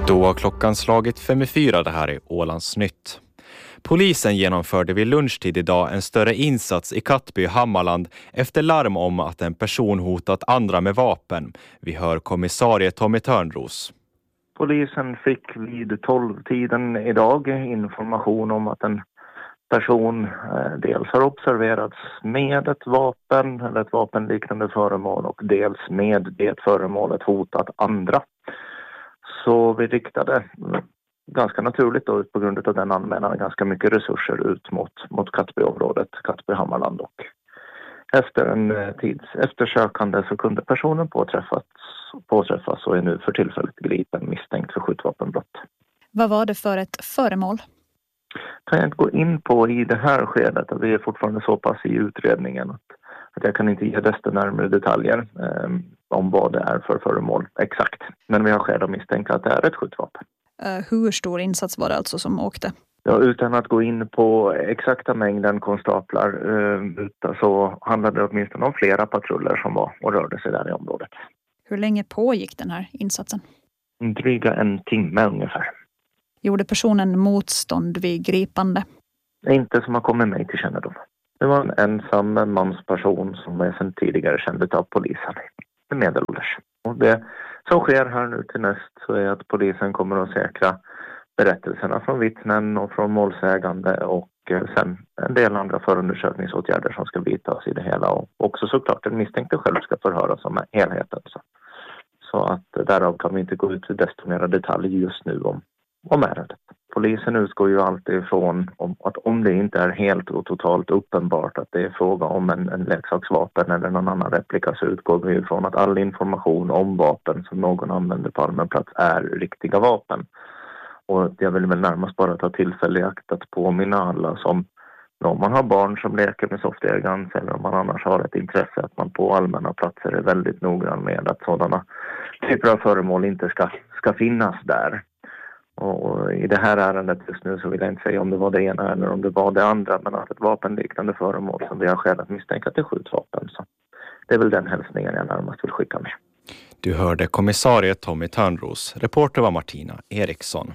Då har klockan slagit 5:04. Det här är Ålandsnytt. Polisen genomförde vid lunchtid idag en större insats i Kattby, Hammarland efter larm om att en person hotat andra med vapen. Vi hör kommissarie Tommy Törnros. Polisen fick vid 12-tiden idag information om att en person dels har observerats med ett vapen eller ett vapenliknande föremål och dels med det föremålet hotat andra. Så vi riktade ganska naturligt då, på grund av den anmälan ganska mycket resurser ut mot Kattbyområdet, Kattby, Hammarland, och efter en tids eftersökande så kunde personen påträffas och är nu för tillfället gripen misstänkt för skjutvapenbrott. Vad var det för ett föremål? Kan jag inte gå in på i det här skedet, att vi är fortfarande så pass i utredningen att jag kan inte ge desto närmare detaljer om vad det är för föremål exakt. Men vi har skäl att misstänka att det är ett skjutvapen. Hur stor insats var det alltså som åkte? Ja, utan att gå in på exakta mängden konstaplar så handlade det åtminstone om flera patruller som var och rörde sig där i området. Hur länge pågick den här insatsen? Dryga en timme ungefär. Gjorde personen motstånd vid gripande? Inte som har kommit mig till kännedom. Det var en ensam mansperson som är sedan tidigare känd av polisen. Medelålders. Och det som sker här nu till näst så är att polisen kommer att säkra berättelserna från vittnen och från målsägande och sen en del andra förundersökningsåtgärder som ska vidtas i det hela. Och också såklart den misstänkte själv ska förhöras om helheten. Så att därav kan vi inte gå ut i desto mer detalj just nu om ärendet. Polisen utgår ju alltid ifrån att om det inte är helt och totalt uppenbart att det är fråga om en leksaksvapen eller någon annan replika, så utgår vi ifrån att all information om vapen som någon använder på allmän plats är riktiga vapen. Och jag vill väl närmast bara ta tillfälle i akt att påminna alla som, om man har barn som leker med soft airguns eller om man annars har ett intresse, att man på allmänna platser är väldigt noggrann med att sådana typer av föremål inte ska finnas där. Och i det här ärendet just nu så vill jag inte säga om det var det ena eller om det var det andra, men att ett vapenliknande föremål som vi har skäl att misstänka att det är skjutvapen. Så det är väl den hälsningen jag närmast vill skicka med. Du hörde kommissarie Tommy Törnros. Reporter var Martina Eriksson.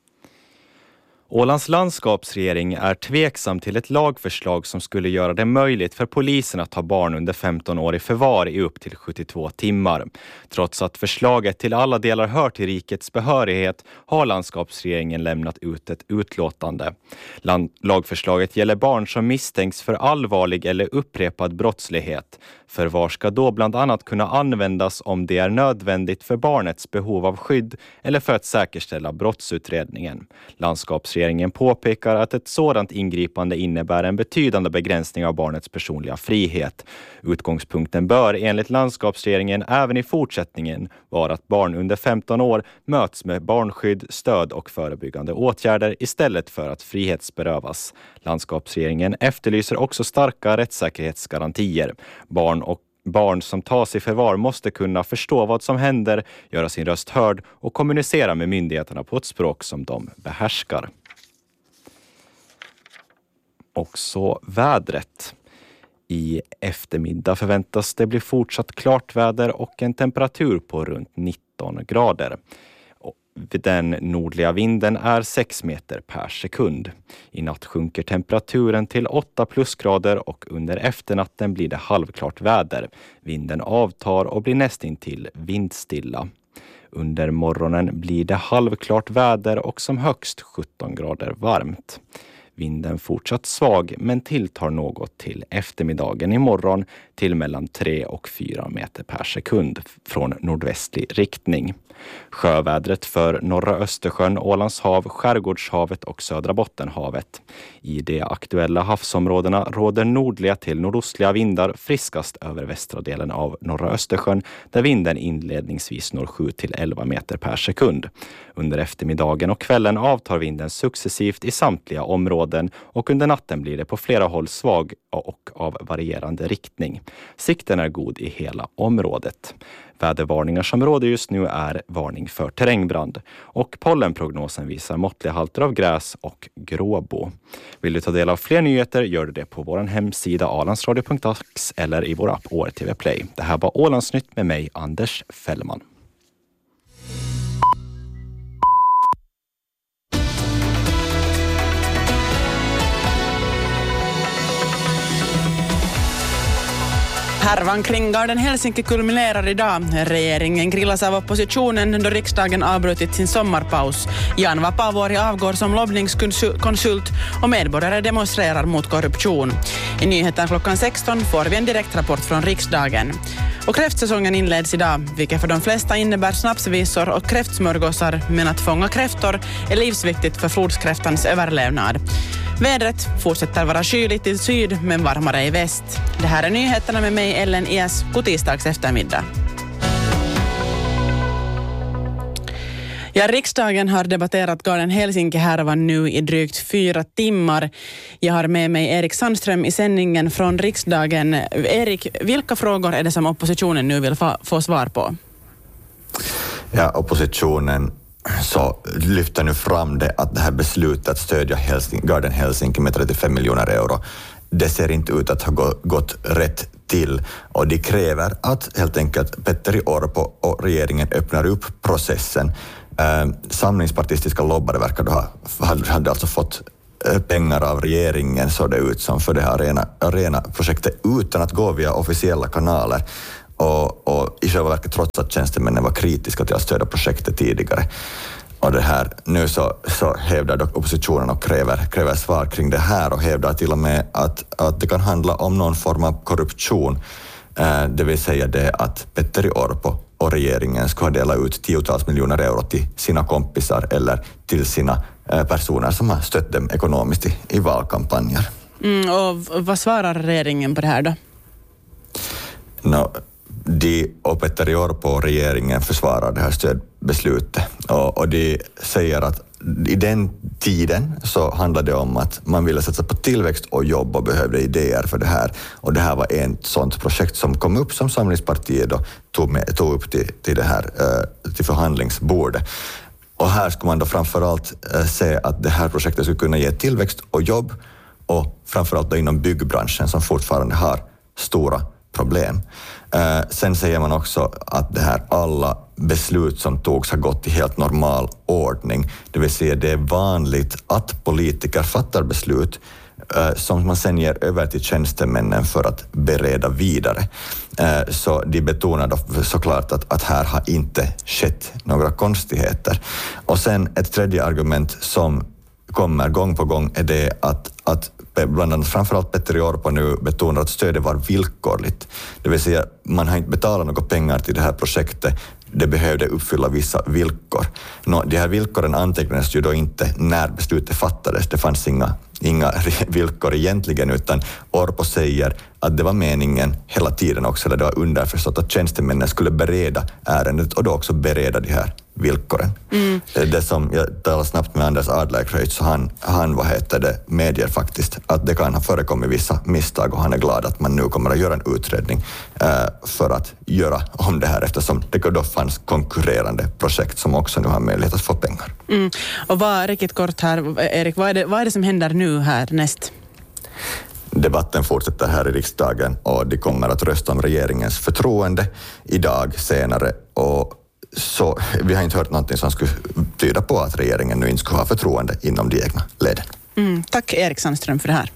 Ålands landskapsregering är tveksam till ett lagförslag som skulle göra det möjligt för polisen att ta barn under 15 år i förvar i upp till 72 timmar. Trots att förslaget till alla delar hör till rikets behörighet har landskapsregeringen lämnat ut ett utlåtande. Lagförslaget gäller barn som misstänks för allvarlig eller upprepad brottslighet. Förvar ska då bland annat kunna användas om det är nödvändigt för barnets behov av skydd eller för att säkerställa brottsutredningen. Landskapsregeringen påpekar att ett sådant ingripande innebär en betydande begränsning av barnets personliga frihet. Utgångspunkten bör enligt landskapsregeringen även i fortsättningen vara att barn under 15 år möts med barnskydd, stöd och förebyggande åtgärder istället för att frihetsberövas. Landskapsregeringen efterlyser också starka rättssäkerhetsgarantier. Barn som tas i förvar måste kunna förstå vad som händer, göra sin röst hörd och kommunicera med myndigheterna på ett språk som de behärskar. Också vädret. I eftermiddag förväntas det bli fortsatt klart väder och en temperatur på runt 19 grader. Den nordliga vinden är 6 meter per sekund. I natt sjunker temperaturen till 8 plusgrader och under efternatten blir det halvklart väder. Vinden avtar och blir nästintill vindstilla. Under morgonen blir det halvklart väder och som högst 17 grader varmt. Vinden fortsatt svag men tilltar något till eftermiddagen imorgon till mellan 3 och 4 meter per sekund från nordvästlig riktning. Sjövädret för norra Östersjön, Ålands hav, Skärgårdshavet och södra Bottenhavet. I de aktuella havsområdena råder nordliga till nordostliga vindar friskast över västra delen av norra Östersjön där vinden inledningsvis når 7 till 11 meter per sekund. Under eftermiddagen och kvällen avtar vinden successivt i samtliga områden och under natten blir det på flera håll svag och av varierande riktning. Sikten är god i hela området. Vädervarningar som råder just nu är varning för terrängbrand och pollenprognosen visar måttliga halter av gräs och gråbo. Vill du ta del av fler nyheter gör du det på vår hemsida alandsradio.ax eller i vår app ORTV Play. Det här var Ålandsnytt med mig, Anders Fällman. Härvan kring Garden Helsinki kulminerar idag. Regeringen grillas av oppositionen då riksdagen avbrutit sin sommarpaus. Jan Vapaavuori avgår som lobbningskonsult och medborgare demonstrerar mot korruption. I nyheten klockan 16 får vi en direktrapport från riksdagen. Och kräftsäsongen inleds idag, vilket för de flesta innebär snapsvisor och kräftsmörgåsar, men att fånga kräftor är livsviktigt för flodskräftans överlevnad. Vädret fortsätter vara kyligt i syd men varmare i väst. Det här är nyheterna med mig Ellen Ias på tisdags eftermiddag. Ja, riksdagen har debatterat Garden Helsinki-härvan nu i drygt 4 timmar. Jag har med mig Erik Sandström i sändningen från riksdagen. Erik, vilka frågor är det som oppositionen nu vill få svar på? Ja, oppositionen så lyfter nu fram det att det här beslutet att stödja Garden Helsinki med 35 miljoner euro, det ser inte ut att ha gått rätt till, och de kräver att helt enkelt Petteri Orpo och regeringen öppnar upp processen. Samlingspartistiska lobbare verkar då hade alltså fått pengar av regeringen, så det ut som, för det här arena-projektet utan att gå via officiella kanaler. Och i själva verket trots att tjänstemännen var kritiska till att stödja projektet tidigare. Och det här, nu så hävdar dock oppositionen och kräver svar kring det här, och hävdar till och med att det kan handla om någon form av korruption. Det vill säga det att Petteri Orpo och regeringen ska dela ut 10-tals miljoner euro till sina kompisar eller till sina personer som har stött dem ekonomiskt i valkampanjer. Och vad svarar regeringen på det här då? De och Petteri Orpo och regeringen försvarar det här stödbeslutet, och de säger att i den tiden så handlade det om att man ville satsa på tillväxt och jobb och behövde idéer för det här, och det här var ett sådant projekt som kom upp som Samlingspartiet då tog upp till det här till förhandlingsbordet. Och här ska man då framförallt se att det här projektet skulle kunna ge tillväxt och jobb, och framförallt då inom byggbranschen som fortfarande har stora problem. Sen säger man också att det här alla beslut som togs har gått i helt normal ordning. Det vill säga det är vanligt att politiker fattar beslut som man sen ger över till tjänstemännen för att bereda vidare. Så de betonar då såklart att här har inte skett några konstigheter. Och sen ett tredje argument som kommer gång på gång är det att bland annat framförallt Petteri Orpo nu betonar att stödet var villkorligt. Det vill säga man har inte betalat några pengar till det här projektet. Det behövde uppfylla vissa villkor. De här villkoren antecknades ju då inte när beslutet fattades. Det fanns inga villkor egentligen, utan Orpo säger att det var meningen hela tiden också, eller det var underförstått att tjänstemännen skulle bereda ärendet och då också bereda de här villkoren. Det som jag talar snabbt med Anders Adlercreutz, så han medger faktiskt att det kan ha förekommit vissa misstag, och han är glad att man nu kommer att göra en utredning för att göra om det här, eftersom det då fanns konkurrerande projekt som också nu har möjlighet att få pengar. Och riktigt kort här, Erik, vad är det som händer nu här näst? Debatten fortsätter här i riksdagen, och de kommer att rösta om regeringens förtroende idag senare, och så vi har inte hört någonting som skulle tyda på att regeringen nu inte skulle ha förtroende inom de egna leden. Tack Erik Sandström för det här.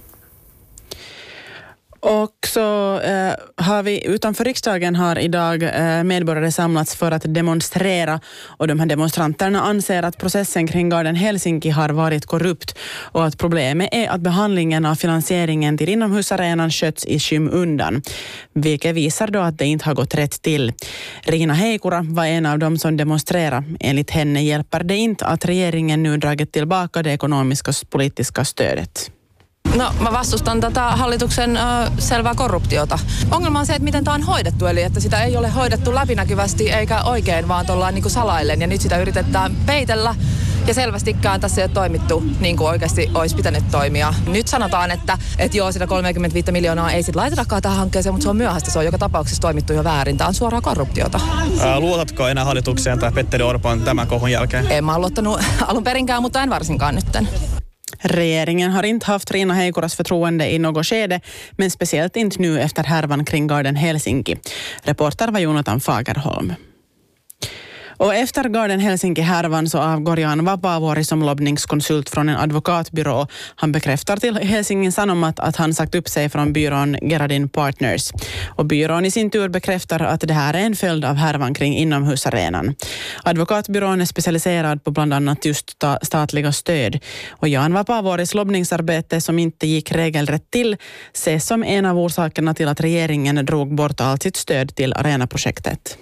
Och så har vi utanför riksdagen har idag medborgare samlats för att demonstrera, och de här demonstranterna anser att processen kring Garden Helsinki har varit korrupt, och att problemet är att behandlingen av finansieringen till inomhusarenan sköts i skymundan, vilket visar då att det inte har gått rätt till. Riina Heikura var en av dem som demonstrerade. Enligt henne hjälper det inte att regeringen nu dragit tillbaka det ekonomiska politiska stödet. No, mä vastustan tätä hallituksen selvää korruptiota. Ongelma on se, että miten tämä on hoidettu, eli että sitä ei ole hoidettu läpinäkyvästi eikä oikein, vaan ollaan niin kuin salaillen, ja nyt sitä yritetään peitellä. Ja selvästikään tässä ei ole toimittu niin kuin oikeasti olisi pitänyt toimia. Nyt sanotaan, että joo, sitä 35 miljoonaa ei sitten laitetakaan tähän hankkeeseen, mutta se on myöhäistä. Se on joka tapauksessa toimittu jo väärin. Tämä on suoraa korruptiota. Luotatko enää hallitukseen tai Petteri Orpon tämän kohun jälkeen? En mä ole luottanut alun perinkään, mutta en varsinkaan nytten. Regeringen har inte haft Riina Heikuras förtroende i något skede, men speciellt inte nu efter härvan kring Garden Helsinki. Reporter var Jonathan Fagerholm. Och efter Garden Helsinki-härvan så avgår Jan Vapaavuori som lobbningskonsult från en advokatbyrå. Han bekräftar till Helsingin Sanomat att han sagt upp sig från byrån Gerardin Partners. Och byrån i sin tur bekräftar att det här är en följd av härvan kring inomhusarenan. Advokatbyrån är specialiserad på bland annat just statliga stöd. Och Jan Vapaavuoris lobbningsarbete som inte gick regelrätt till ses som en av orsakerna till att regeringen drog bort allt sitt stöd till arenaprojektet.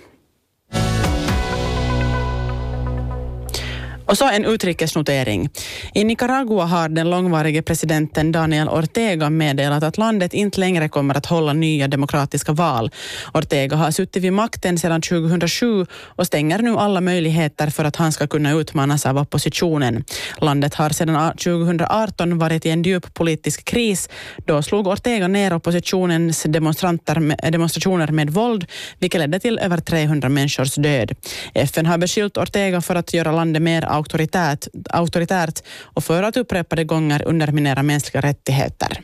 Och så en utrikesnotering. I Nicaragua har den långvarige presidenten Daniel Ortega meddelat att landet inte längre kommer att hålla nya demokratiska val. Ortega har suttit vid makten sedan 2007 och stänger nu alla möjligheter för att han ska kunna utmanas av oppositionen. Landet har sedan 2018 varit i en djup politisk kris. Då slog Ortega ner oppositionens demonstrationer med våld, vilket ledde till över 300 människors död. FN har beskyllt Ortega för att göra landet mer auktoritärt och för att upprepade gånger underminera mänskliga rättigheter.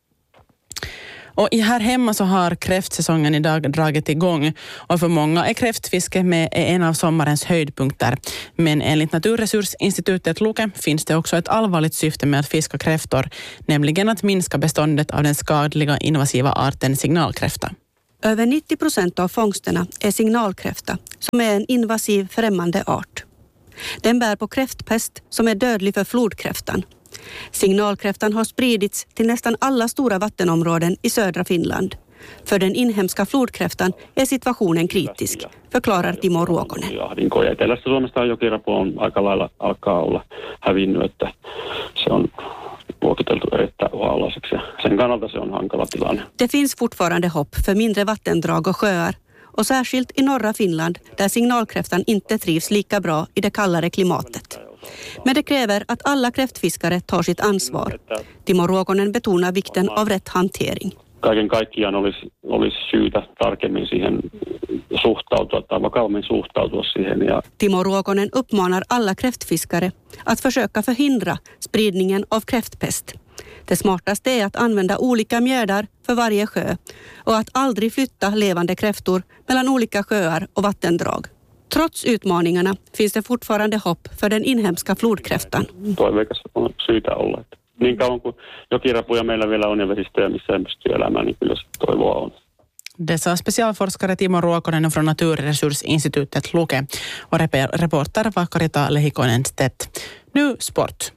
Och här hemma så har kräftsäsongen idag dragit igång och för många är kräftfiske med en av sommarens höjdpunkter. Men enligt Naturresursinstitutet Luke finns det också ett allvarligt syfte med att fiska kräftor, nämligen att minska beståndet av den skadliga invasiva arten signalkräfta. Över 90% av fångsterna är signalkräfta som är en invasiv främmande art. Den bär på kräftpest som är dödlig för flodkräftan. Signalkräftan har spridits till nästan alla stora vattenområden i södra Finland. För den inhemska flodkräftan är situationen kritisk, förklarar Timo Ruokonen. Etelästä Suomesta jokirapu on aika lailla alkaa olla hävinnyt, että se on luokiteltu erittäin uhanalaiseksi ja sen kannalta se on hankala tilanne. Det finns fortfarande hopp för mindre vattendrag och sjöar. Och särskilt i norra Finland där signalkräftan inte trivs lika bra i det kallare klimatet. Men det kräver att alla kräftfiskare tar sitt ansvar. Timo Ruokonen betonar vikten av rätt hantering. Kaiken kaikkiaan olisi syytä tarkemmin siihen suhtautua tai vakavammin suhtautua siihen. Timo Ruokonen uppmanar alla kräftfiskare att försöka förhindra spridningen av kräftpest. Det smartaste är att använda olika mjödar för varje sjö och att aldrig flytta levande kräftor mellan olika sjöar och vattendrag. Trots utmaningarna finns det fortfarande hopp för den inhemska flodkräftan. Toiveikas on syytä olla. Niin kauan kuin jokirapuja meillä vielä on ja vesistöjä, missä ei pysty elämään, niin kyllä se toivoa on. Det sa specialforskare Timo Ruokonen från Naturresursinstitutet Luke och reporter var Karita Lehikonen-Stedt. Nu sport.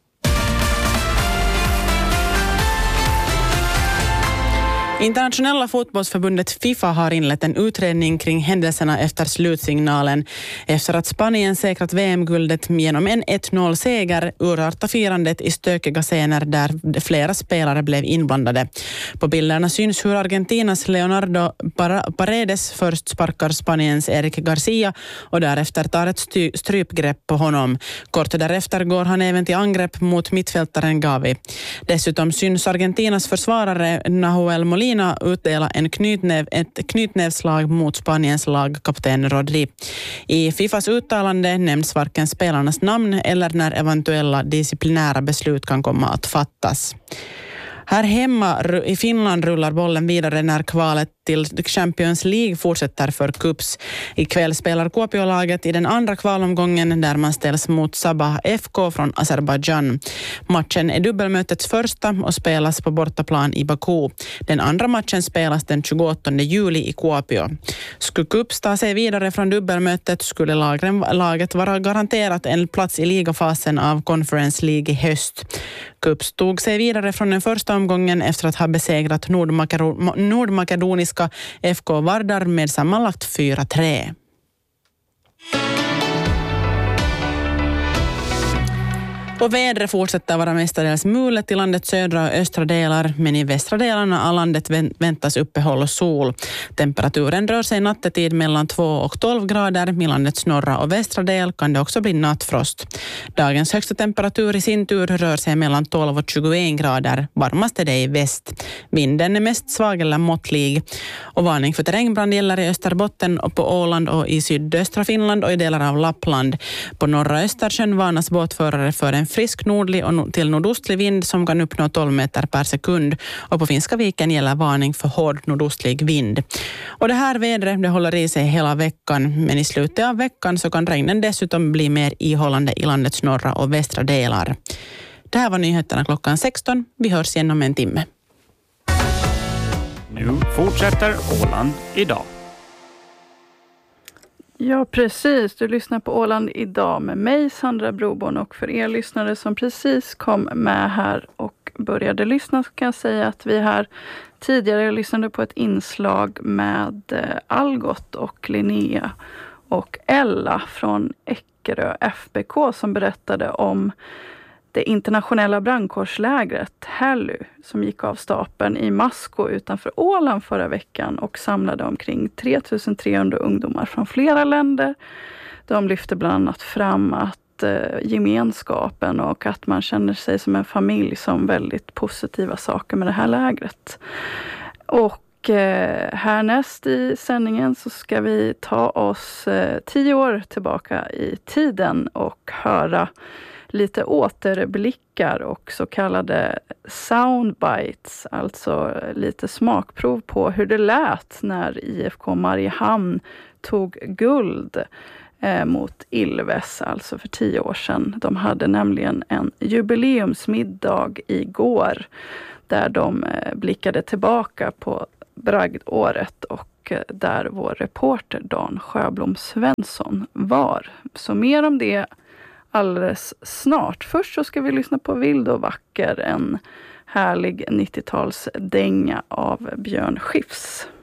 Internationella fotbollsförbundet FIFA har inlett en utredning kring händelserna efter slutsignalen. Efter att Spanien säkrat VM-guldet genom en 1-0-seger urartade firandet i stökiga scener där flera spelare blev inblandade. På bilderna syns hur Argentinas Leonardo Paredes först sparkar Spaniens Eric Garcia och därefter tar ett strypgrepp på honom. Kort därefter går han även till angrepp mot mittfältaren Gavi. Dessutom syns Argentinas försvarare Nahuel Molina utdela ett knytnävslag mot Spaniens lagkapten Rodri. I FIFAs uttalande nämns varken spelarnas namn eller när eventuella disciplinära beslut kan komma att fattas. Här hemma i Finland rullar bollen vidare när kvalet till Champions League fortsätter för Kups. Ikväll spelar Kuopiolaget i den andra kvalomgången där man ställs mot Sabah FK från Azerbaijan. Matchen är dubbelmötets första och spelas på bortaplan i Baku. Den andra matchen spelas den 28 juli i Kuopio. Skulle Kups ta sig vidare från dubbelmötet skulle laget vara garanterat en plats i ligafasen av Conference League i höst. Kups tog sig vidare från den första omgången efter att ha besegrat nordmakedoniska FK Vardar med sammanlagt 4-3. Och vädret fortsätter vara mestadels mulet i landets södra och östra delar, men i västra delarna av landet väntas uppehåll och sol. Temperaturen rör sig nattetid mellan 2 och 12 grader. I landets norra och västra del kan det också bli nattfrost. Dagens högsta temperatur i sin tur rör sig mellan 12 och 21 grader. Varmast är det i väst. Vinden är mest svag eller måttlig. Och varning för terrängbrand gäller i Österbotten och på Åland och i sydöstra Finland och i delar av Lappland. På norra Östersjön varnas båtförare för en frisk nordlig till nordostlig vind som kan uppnå 12 meter per sekund. Och på Finska viken gäller varning för hård nordostlig vind. Och det här vädret det håller i sig hela veckan, men i slutet av veckan så kan regnen dessutom bli mer ihållande i landets norra och västra delar. Det här var nyheterna klockan 16. Vi hörs igen om en timme. Nu fortsätter Åland idag. Ja, precis. Du lyssnar på Åland idag med mig, Sandra Broborn, och för er lyssnare som precis kom med här och började lyssna så kan jag säga att vi här tidigare lyssnade på ett inslag med Algot och Linnea och Ella från Eckerö FBK som berättade om det internationella brandkårslägret Hellu som gick av stapeln i Masko utanför Åland förra veckan och samlade omkring 3300 ungdomar från flera länder. De lyfte bland annat fram att gemenskapen och att man känner sig som en familj som väldigt positiva saker med det här lägret. Och härnäst i sändningen så ska vi ta oss 10 år tillbaka i tiden och höra lite återblickar och så kallade soundbites, alltså lite smakprov på hur det lät när IFK Mariehamn tog guld mot Ilves, alltså för 10 år sedan. De hade nämligen en jubileumsmiddag igår där de blickade tillbaka på bragdåret och där vår reporter Dan Sjöblom Svensson var. Så mer om det alldeles snart. Först så ska vi lyssna på Vild och vacker, en härlig 90-talsdänga av Björn Skifs.